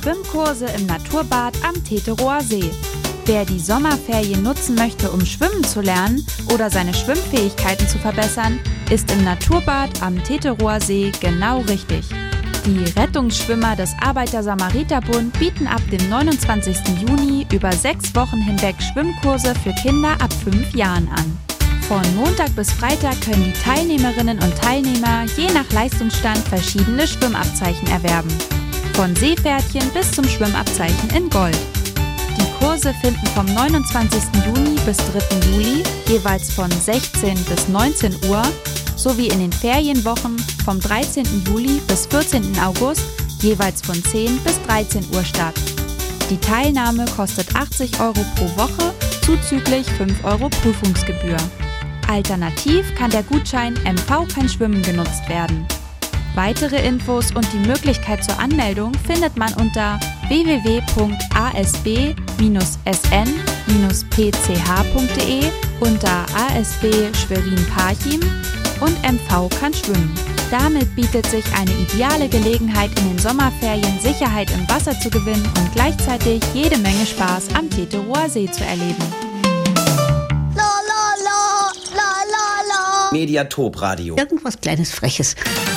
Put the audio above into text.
Schwimmkurse im Naturbad am Teterower See. Wer die Sommerferien nutzen möchte, um schwimmen zu lernen oder seine Schwimmfähigkeiten zu verbessern, ist im Naturbad am Teterower See genau richtig. Die Rettungsschwimmer des Arbeiter-Samariter-Bund bieten ab dem 29. Juni über 6 Wochen hinweg Schwimmkurse für Kinder ab 5 Jahren an. Von Montag bis Freitag können die Teilnehmerinnen und Teilnehmer je nach Leistungsstand verschiedene Schwimmabzeichen erwerben. Von Seepferdchen bis zum Schwimmabzeichen in Gold. Die Kurse finden vom 29. Juni bis 3. Juli jeweils von 16 bis 19 Uhr sowie in den Ferienwochen vom 13. Juli bis 14. August jeweils von 10 bis 13 Uhr statt. Die Teilnahme kostet 80 € pro Woche zuzüglich 5 € Prüfungsgebühr. Alternativ kann der Gutschein MV kein Schwimmen genutzt werden. Weitere Infos und die Möglichkeit zur Anmeldung findet man unter www.asb-sn-pch.de, unter ASB Schwerin-Parchim und MV kann schwimmen. Damit bietet sich eine ideale Gelegenheit, in den Sommerferien Sicherheit im Wasser zu gewinnen und gleichzeitig jede Menge Spaß am Teterower See zu erleben. Mediatop Radio. Irgendwas Kleines, Freches.